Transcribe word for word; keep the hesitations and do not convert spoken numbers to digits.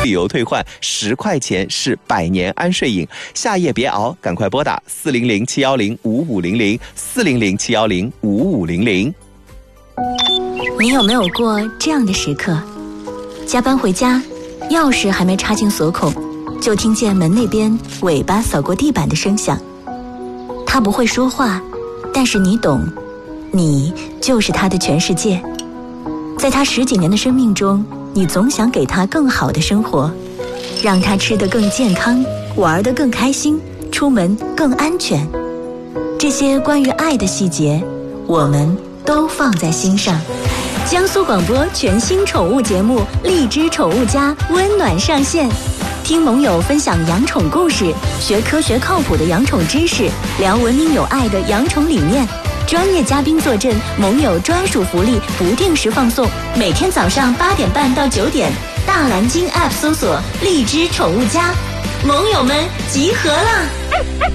旅游退换十块钱是百年安睡饮，夏夜别熬，赶快拨打四零零七幺零五五零零四零零七幺零五五零零。 你有没有过这样的时刻？加班回家，钥匙还没插进锁孔，就听见门那边尾巴扫过地板的声响。他不会说话，但是你懂，你就是他的全世界。在他十几年的生命中，你总想给他更好的生活，让他吃得更健康，玩得更开心，出门更安全。这些关于爱的细节，我们都放在心上。江苏广播全新宠物节目《荔枝宠物家》温暖上线，听盟友分享养宠故事，学科学靠谱的养宠知识，聊文明有爱的养宠理念。专业嘉宾坐镇，盟友专属福利不定时放送。每天早上八点半到九点，大蓝鲸 App 搜索“荔枝宠物家”，盟友们集合啦！